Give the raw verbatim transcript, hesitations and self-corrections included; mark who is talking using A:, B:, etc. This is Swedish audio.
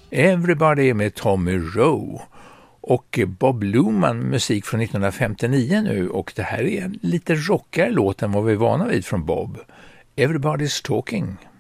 A: Everybody med Tommy Rowe. Och Bob Luman, musik från nittonhundrafemtionio nu, och det här är en lite rockigare låt än vad vi är vana vid från Bob. Everybody's talking.